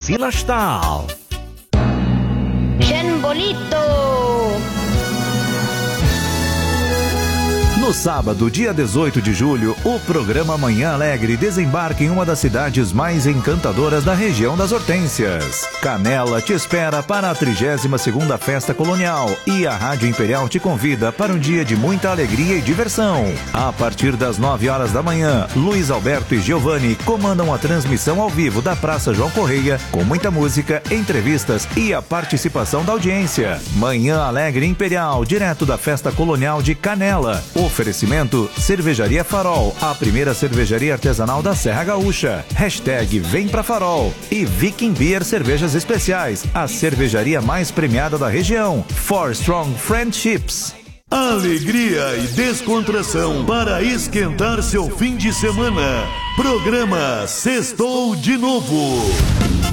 Vila Stahl. Genbolito. No sábado, dia 18 de julho, o programa Manhã Alegre desembarca em uma das cidades mais encantadoras da região das Hortênsias. Canela te espera para a 32ª Festa Colonial e a Rádio Imperial te convida para um dia de muita alegria e diversão. A partir das 9 horas da manhã, Luiz Alberto e Giovanni comandam a transmissão ao vivo da Praça João Correia, com muita música, entrevistas e a participação da audiência. Manhã Alegre Imperial, direto da Festa Colonial de Canela. Oferecimento Cervejaria Farol, a primeira cervejaria artesanal da Serra Gaúcha. Hashtag Vem Pra Farol. E Viking Beer Cervejas Especiais, a cervejaria mais premiada da região. For Strong Friendships. Alegria e descontração para esquentar seu fim de semana. Programa Sextou de Novo.